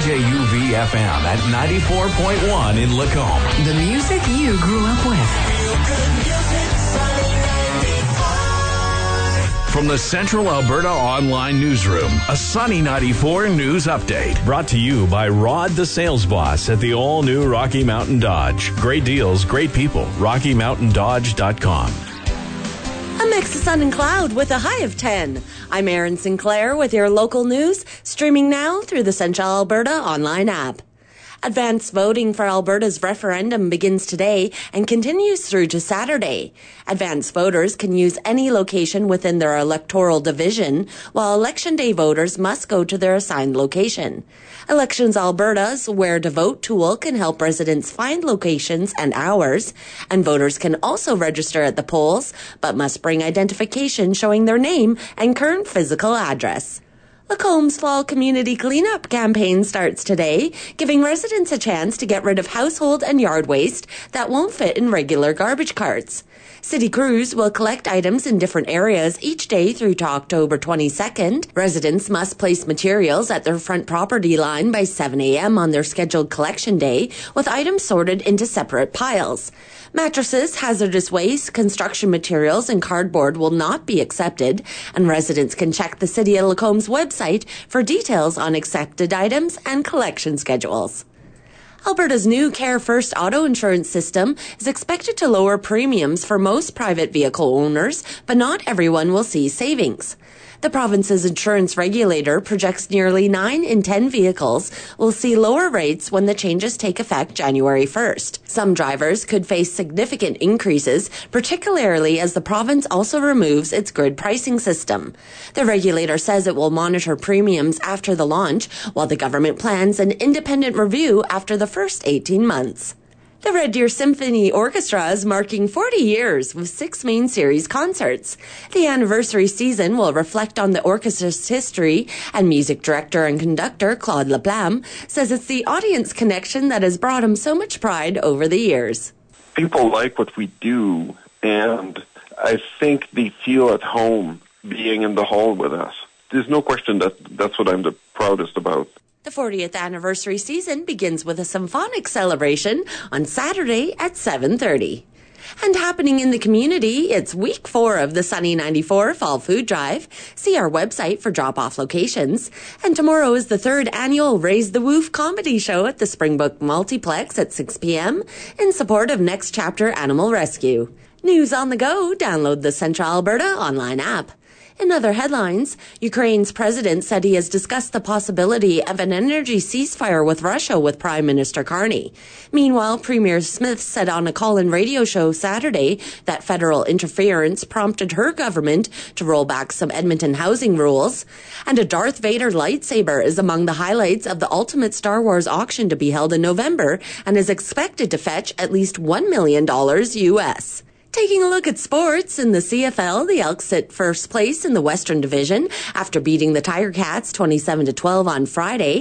CJUV FM at 94.1 in Lacombe. The music you grew up with. From the Central Alberta Online Newsroom, a Sunny 94 news update. Brought to you by Rod the Sales Boss at the all-new Rocky Mountain Dodge. Great deals, great people. RockyMountainDodge.com. A mix of sun and cloud with a high of 10. I'm Erin Sinclair with your local news, streaming now through the Central Alberta online app. Advanced voting for Alberta's referendum begins today and continues through to Saturday. Advanced voters can use any location within their electoral division, while Election Day voters must go to their assigned location. Elections Alberta's Where to Vote tool can help residents find locations and hours, and voters can also register at the polls, but must bring identification showing their name and current physical address. Lacombe's Fall Community Cleanup campaign starts today, giving residents a chance to get rid of household and yard waste that won't fit in regular garbage carts. City crews will collect items in different areas each day through to October 22nd. Residents must place materials at their front property line by 7 a.m. on their scheduled collection day, with items sorted into separate piles. Mattresses, hazardous waste, construction materials, and cardboard will not be accepted, and residents can check the City of Lacombe's website for details on accepted items and collection schedules. Alberta's new Care First auto insurance system is expected to lower premiums for most private vehicle owners, but not everyone will see savings. The province's insurance regulator projects nearly 9 in 10 vehicles will see lower rates when the changes take effect January 1st. Some drivers could face significant increases, particularly as the province also removes its grid pricing system. The regulator says it will monitor premiums after the launch, while the government plans an independent review after the first 18 months. The Red Deer Symphony Orchestra is marking 40 years with 6 main series concerts. The anniversary season will reflect on the orchestra's history, and music director and conductor Claude Laplamme says it's the audience connection that has brought him so much pride over the years. People like what we do, and I think they feel at home being in the hall with us. There's no question that that's what I'm the proudest about. The 40th anniversary season begins with a symphonic celebration on Saturday at 7:30. And happening in the community, it's week 4 of the Sunny 94 Fall Food Drive. See our website for drop-off locations. And tomorrow is the 3rd annual Raise the Woof comedy show at the Springbrook Multiplex at 6 p.m. in support of Next Chapter Animal Rescue. News on the go, download the Central Alberta online app. In other headlines, Ukraine's president said he has discussed the possibility of an energy ceasefire with Russia with Prime Minister Carney. Meanwhile, Premier Smith said on a call-in radio show Saturday that federal interference prompted her government to roll back some Edmonton housing rules. And a Darth Vader lightsaber is among the highlights of the Ultimate Star Wars auction to be held in November and is expected to fetch at least $1 million US. Taking a look at sports, in the CFL, the Elks sit first place in the Western Division after beating the Tiger Cats 27-12 on Friday.